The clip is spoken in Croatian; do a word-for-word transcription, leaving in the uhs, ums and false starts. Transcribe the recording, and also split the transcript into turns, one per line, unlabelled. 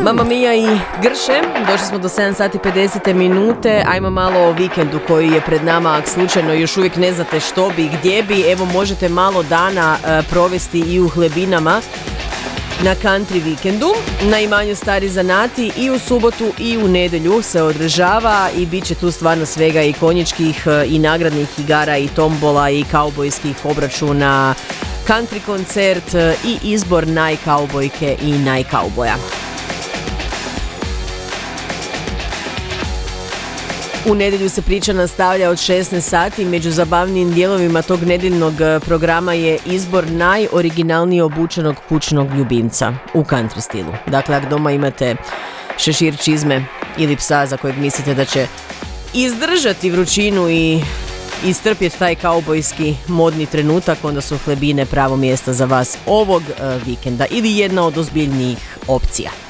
Mamma Mia i Grše, došli smo do sedam sati pedeset minute, ajmo malo o vikendu koji je pred nama, ako slučajno još uvijek ne znate što bi, gdje bi, evo možete malo dana uh, provesti i u Hlebinama na country vikendu, na imanju Stari Zanati i u subotu i u nedjelju se održava i bit će tu stvarno svega i konjičkih uh, i nagradnih igara i tombola i kaubojskih obračuna, country koncert uh, i izbor najkaubojke i najkauboja. U nedjelju se priča nastavlja od šesnaest sati. Među zabavnijim dijelovima tog nedjeljnog programa je izbor najoriginalnije obučenog kućnog ljubimca u country stilu. Dakle, ako doma imate šešir, čizme ili psa za kojeg mislite da će izdržati vrućinu i istrpjeti taj kaubojski modni trenutak, onda su Hlebine pravo mjesto za vas ovog vikenda ili jedna od ozbiljnijih opcija.